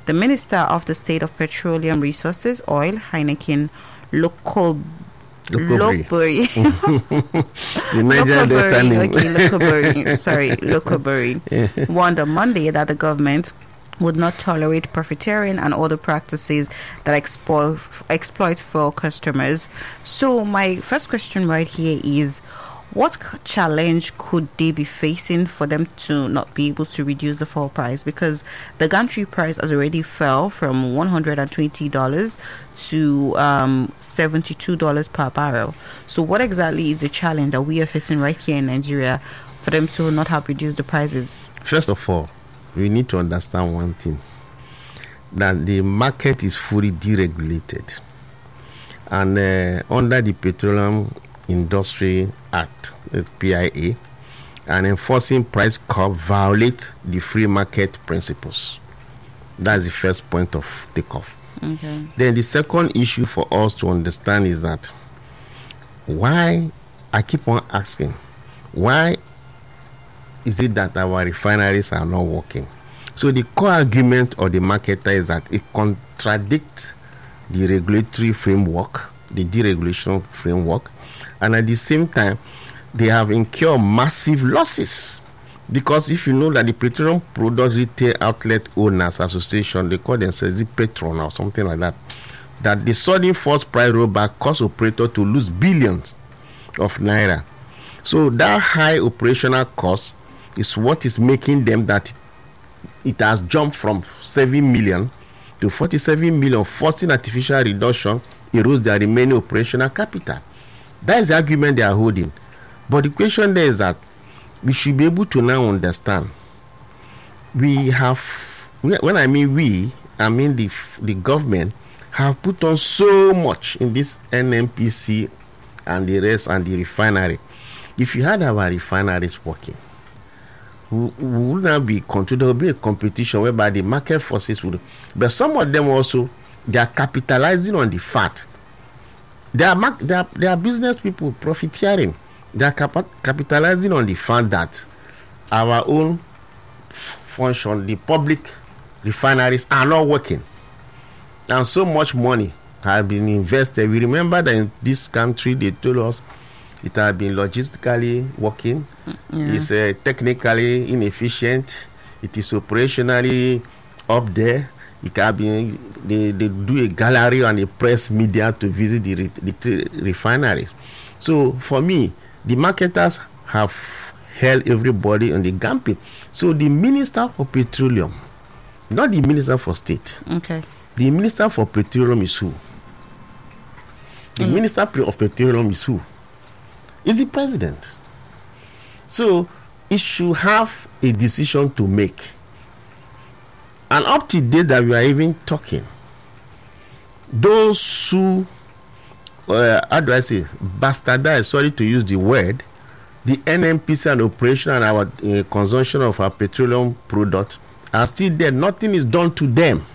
The Minister of the State of Petroleum Resources, Oil, Heineken Locobury. Locobury warned on Monday that the government would not tolerate profiteering and other practices that exploit for customers. So my first question right here is, what challenge could they be facing for them to not be able to reduce the fuel price? Because the gantry price has already fell from $120 to $72 per barrel. So what exactly is the challenge that we are facing right here in Nigeria for them to not have reduced the prices? First of all, we need to understand one thing, that the market is fully deregulated. And under the Petroleum Industry Act, PIA, and enforcing price cap violate the free market principles. That's the first point of takeoff. Okay. Then the second issue for us to understand is that why, I keep on asking, why is it that our refineries are not working? So the core argument of the marketer is that it contradicts the regulatory framework, the deregulation framework, and at the same time, they have incurred massive losses. Because if you know that the Petroleum Product Retail Outlet Owners Association, they call themselves the Petron or something like that, that the sudden forced price rollback caused operator to lose billions of naira. So that high operational cost is what is making them that it has jumped from 7 million to 47 million, forcing artificial reduction erodes their remaining operational capital. That is the argument they are holding. But the question there is that we should be able to now understand. We have, when I mean we, I mean the government have put on so much in this NNPC and the rest and the refinery. If you had our refineries working, we would not be controlled. There will be a competition whereby the market forces would. But some of them also, they are capitalizing on the fact. They are business people profiteering. They are capitalizing on the fact that our own function, the public refineries, are not working. And so much money has been invested. We remember that in this country, they told us it has been logistically working. Yeah. It's technically inefficient. It is operationally up there. It can be, they do a gallery and a press media to visit the refineries. So for me, the marketers have held everybody on the gambit. So the Minister for Petroleum, not the Minister for State. Okay. The Minister for Petroleum is who? The Minister of Petroleum is who? Is the President. So it should have a decision to make. And up to date that we are even talking, those who, how do I say, bastardize, sorry to use the word, the NNPC and operation and our consumption of our petroleum product are still there. Nothing is done to them.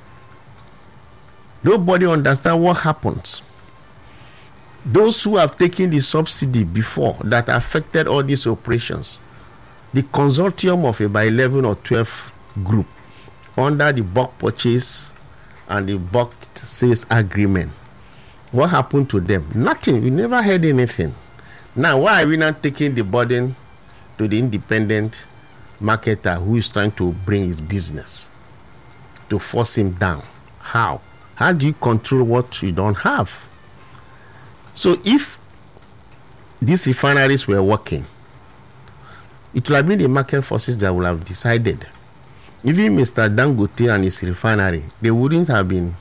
Nobody understands what happens. Those who have taken the subsidy before that affected all these operations, the consortium of about 11 or 12 group under the bulk purchase and the bulk sales agreement, what happened to them? Nothing. We never heard anything. Now, why are we not taking the burden to the independent marketer who is trying to bring his business, to force him down? How? How do you control what you don't have? So if these refineries were working, it would have been the market forces that would have decided. Even Mr. Dangote and his refinery, they wouldn't have been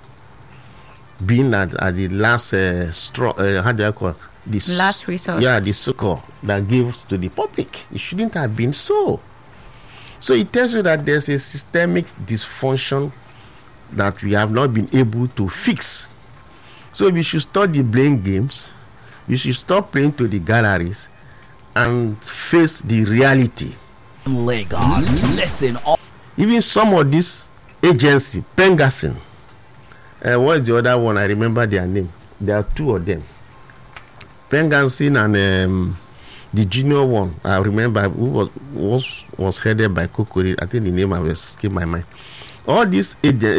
at the last straw. How do I call it? This last resort. Yeah, the succor that gives to the public. It shouldn't have been so. So it tells you that there's a systemic dysfunction that we have not been able to fix. So we should stop the blame games. We should stop playing to the galleries and face the reality. Lagos, listen. Even some of these agencies, Pengasin, what's the other one? I remember their name. There are two of them. Pengasin and the junior one, I remember, who was headed by Kokori. I think the name has escaped my mind. All these agents.